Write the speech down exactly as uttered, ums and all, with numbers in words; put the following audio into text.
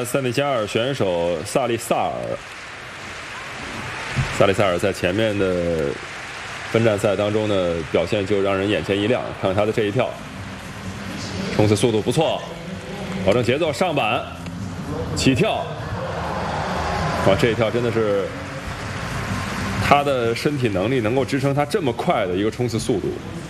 看塞内加尔选手萨利萨尔，萨利萨尔在前面的分站赛当中呢，表现就让人眼前一亮。看看他的这一跳，冲刺速度不错，保证节奏，上板起跳。哇，这一跳真的是他的身体能力能够支撑他这么快的一个冲刺速度。